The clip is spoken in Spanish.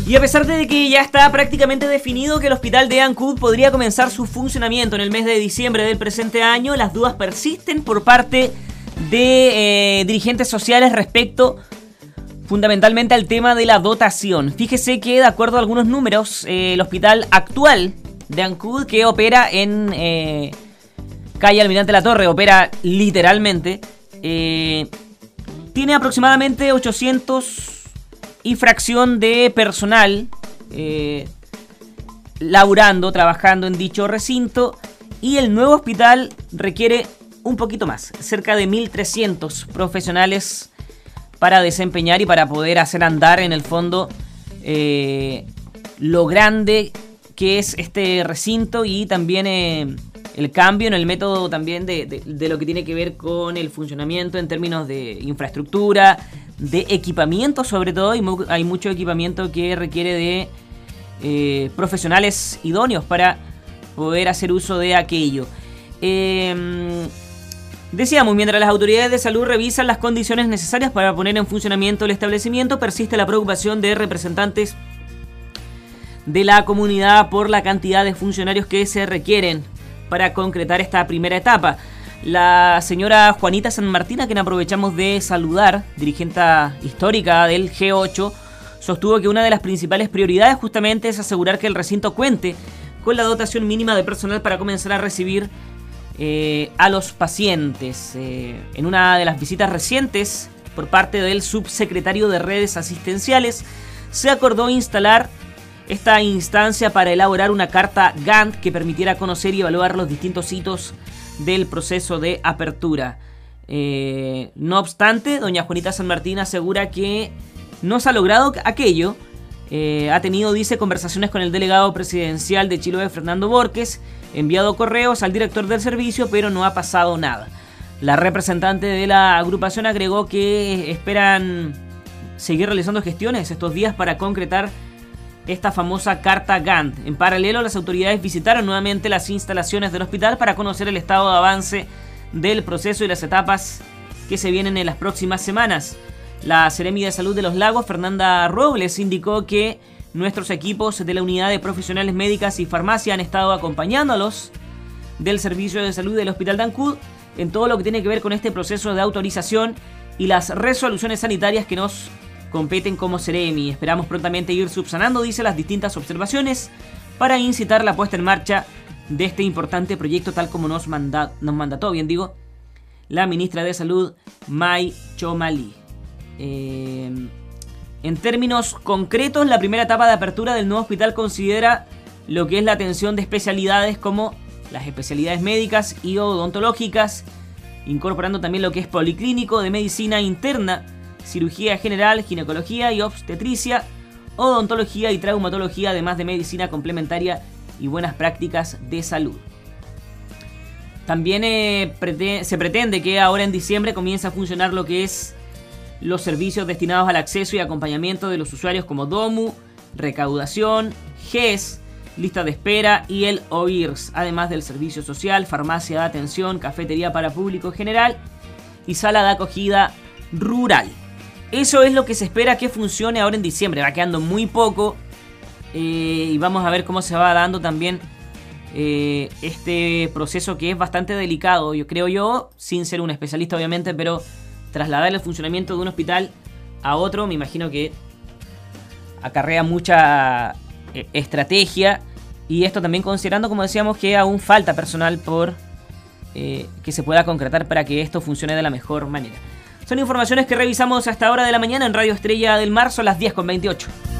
Y a pesar de que ya está prácticamente definido que el hospital de Ancud podría comenzar su funcionamiento en el mes de diciembre del presente año, las dudas persisten por parte de dirigentes sociales respecto fundamentalmente al tema de la dotación. Fíjese que de acuerdo a algunos números, el hospital actual de Ancud, que opera en calle Almirante Latorre, opera literalmente, tiene aproximadamente 800 y fracción de personal laburando, trabajando en dicho recinto, y el nuevo hospital requiere un poquito más, cerca de 1.300 profesionales para desempeñar y para poder hacer andar en el fondo lo grande que es este recinto, y también el cambio en el método también de lo que tiene que ver con el funcionamiento en términos de infraestructura, de equipamiento sobre todo. Hay mucho equipamiento que requiere de profesionales idóneos para poder hacer uso de aquello. Decíamos, mientras las autoridades de salud revisan las condiciones necesarias para poner en funcionamiento el establecimiento, persiste la preocupación de representantes de la comunidad por la cantidad de funcionarios que se requieren para concretar esta primera etapa. La señora Juanita San Martín, a quien aprovechamos de saludar, dirigente histórica del G8, sostuvo que una de las principales prioridades justamente es asegurar que el recinto cuente con la dotación mínima de personal para comenzar a recibir a los pacientes. En una de las visitas recientes por parte del subsecretario de Redes Asistenciales, se acordó instalar esta instancia para elaborar una carta Gantt que permitiera conocer y evaluar los distintos hitos del proceso de apertura. No obstante, doña Juanita San Martín asegura que no se ha logrado aquello. Ha tenido, dice, conversaciones con el delegado presidencial de Chiloé, Fernando Borges, enviado correos al director del servicio, pero no ha pasado nada. La representante de la agrupación agregó que esperan seguir realizando gestiones estos días para concretar esta famosa carta Gantt. En paralelo, las autoridades visitaron nuevamente las instalaciones del hospital para conocer el estado de avance del proceso y las etapas que se vienen en las próximas semanas. La Seremi de Salud de Los Lagos, Fernanda Robles, indicó que nuestros equipos de la Unidad de Profesionales Médicas y Farmacia han estado acompañándolos del Servicio de Salud del Hospital de Ancud en todo lo que tiene que ver con este proceso de autorización y las resoluciones sanitarias que nos competen como Seremi. Esperamos prontamente ir subsanando, dice, las distintas observaciones para incitar la puesta en marcha de este importante proyecto, tal como nos mandató, bien digo, la ministra de Salud, May Chomalí. En términos concretos, la primera etapa de apertura del nuevo hospital considera lo que es la atención de especialidades como las especialidades médicas y odontológicas, incorporando también lo que es policlínico, de medicina interna, cirugía general, ginecología y obstetricia, odontología y traumatología, además de medicina complementaria y buenas prácticas de salud. También se pretende que ahora en diciembre comience a funcionar lo que es los servicios destinados al acceso y acompañamiento de los usuarios como DOMU, recaudación, GES, lista de espera y el OIRS, además del servicio social, farmacia de atención, cafetería para público general y sala de acogida rural. Eso es lo que se espera que funcione ahora en diciembre. Va quedando muy poco y vamos a ver cómo se va dando también este proceso, que es bastante delicado, yo creo, sin ser un especialista obviamente, pero trasladar el funcionamiento de un hospital a otro me imagino que acarrea mucha estrategia, y esto también considerando, como decíamos, que aún falta personal por que se pueda concretar para que esto funcione de la mejor manera. Son informaciones que revisamos hasta ahora de la mañana en Radio Estrella del Mar. Son las 10:28.